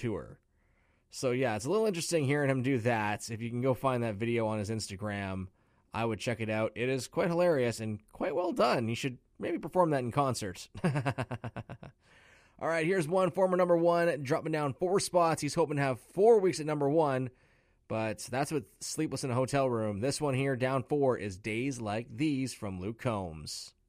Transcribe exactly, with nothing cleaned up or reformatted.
tour. So, yeah, it's a little interesting hearing him do that. If you can go find that video on his Instagram, I would check it out. It is quite hilarious and quite well done. He should maybe perform that in concert. All right, here's one former number one, dropping down four spots. He's hoping to have four weeks at number one, but that's with Sleepless in a Hotel Room. This one here, down four, is Days Like These from Luke Combs.